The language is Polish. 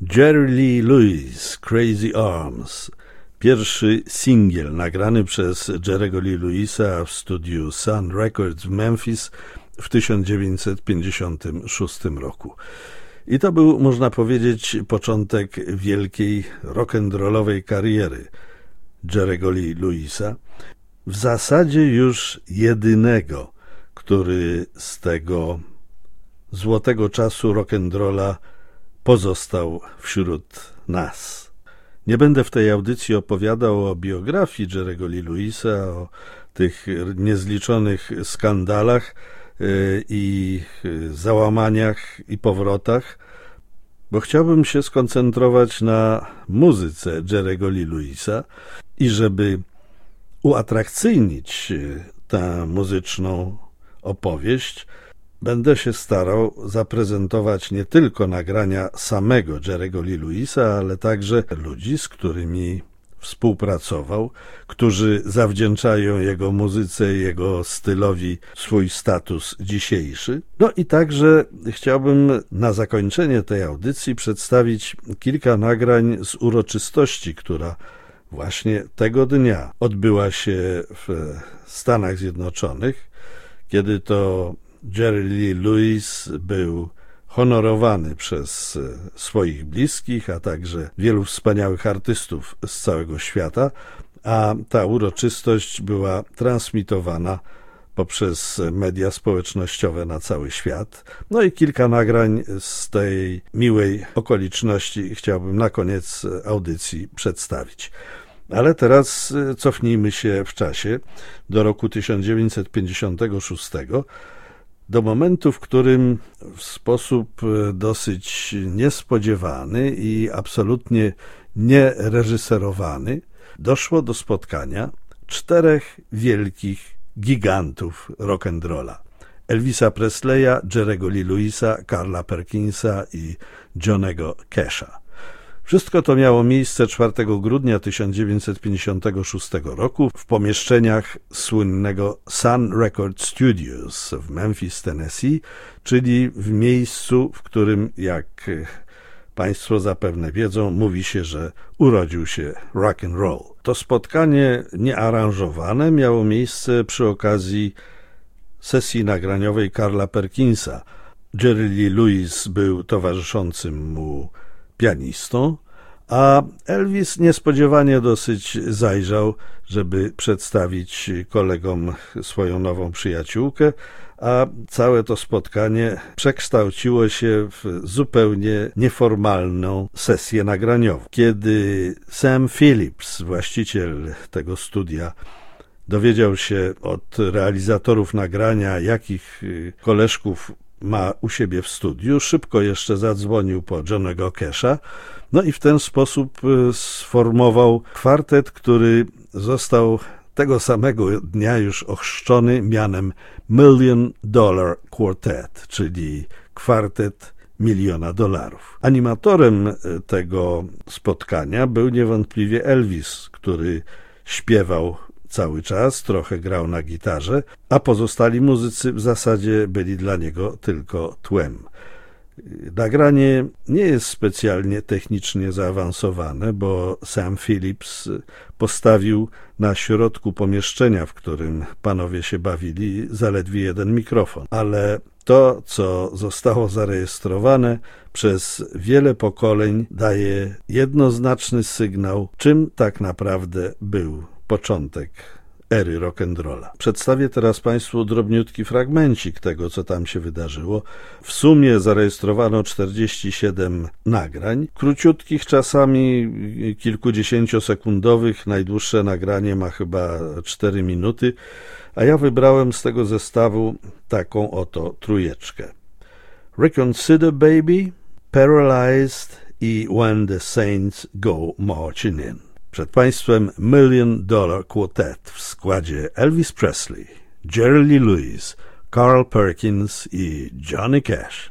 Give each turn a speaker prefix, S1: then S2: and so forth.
S1: Jerry Lee Lewis, Crazy Arms. Pierwszy singiel nagrany przez Jerry'ego Lee Lewisa w studiu Sun Records w Memphis w 1956 roku. I to był, można powiedzieć, początek wielkiej rock'n'rollowej kariery Jerry'ego Lee Lewisa. W zasadzie już jedynego, który z tego złotego czasu rock'n'rolla pozostał wśród nas. Nie będę w tej audycji opowiadał o biografii Jerry'ego Lee Lewisa, o tych niezliczonych skandalach i załamaniach i powrotach, bo chciałbym się skoncentrować na muzyce Jerry'ego Lee Lewisa i żeby uatrakcyjnić tę muzyczną opowieść, będę się starał zaprezentować nie tylko nagrania samego Jerry'ego Lee Lewisa, ale także ludzi, z którymi współpracował, którzy zawdzięczają jego muzyce, jego stylowi swój status dzisiejszy. No i także chciałbym na zakończenie tej audycji przedstawić kilka nagrań z uroczystości, która właśnie tego dnia odbyła się w Stanach Zjednoczonych, kiedy to Jerry Lee Lewis był honorowany przez swoich bliskich, a także wielu wspaniałych artystów z całego świata, a ta uroczystość była transmitowana poprzez media społecznościowe na cały świat. No i kilka nagrań z tej miłej okoliczności chciałbym na koniec audycji przedstawić. Ale teraz cofnijmy się w czasie do roku 1956, do momentu, w którym w sposób dosyć niespodziewany i absolutnie niereżyserowany doszło do spotkania czterech wielkich gigantów rock'n'rolla: Elvisa Presleya, Jerry'ego Lee Lewisa, Carla Perkinsa i Johnny'ego Casha. Wszystko to miało miejsce 4 grudnia 1956 roku w pomieszczeniach słynnego Sun Record Studios w Memphis, Tennessee, czyli w miejscu, w którym, jak Państwo zapewne wiedzą, mówi się, że urodził się rock and roll. To spotkanie niearanżowane miało miejsce przy okazji sesji nagraniowej Carla Perkinsa. Jerry Lee Lewis był towarzyszącym mu pianistą, a Elvis niespodziewanie dosyć zajrzał, żeby przedstawić kolegom swoją nową przyjaciółkę, a całe to spotkanie przekształciło się w zupełnie nieformalną sesję nagraniową. Kiedy Sam Phillips, właściciel tego studia, dowiedział się od realizatorów nagrania, jakich koleżków ma u siebie w studiu, szybko jeszcze zadzwonił po Johnny'ego Casha, no i w ten sposób sformował kwartet, który został tego samego dnia już ochrzczony mianem $1 Million Quartet, czyli kwartet $1 000 000. Animatorem tego spotkania był niewątpliwie Elvis, który śpiewał cały czas, trochę grał na gitarze, a pozostali muzycy w zasadzie byli dla niego tylko tłem. Nagranie nie jest specjalnie technicznie zaawansowane, bo Sam Phillips postawił na środku pomieszczenia, w którym panowie się bawili, zaledwie jeden mikrofon. Ale to, co zostało zarejestrowane przez wiele pokoleń, daje jednoznaczny sygnał, czym tak naprawdę był początek ery rock'n'rolla. Przedstawię teraz Państwu drobniutki fragmencik tego, co tam się wydarzyło. W sumie zarejestrowano 47 nagrań, króciutkich, czasami kilkudziesięciosekundowych. Najdłuższe nagranie ma chyba 4 minuty, a ja wybrałem z tego zestawu taką oto trójeczkę: Reconsider Baby, Paralyzed i When the Saints Go Marching In. Przed Państwem $1 Million Quartet w składzie Elvis Presley, Jerry Lee Lewis, Carl Perkins i Johnny Cash.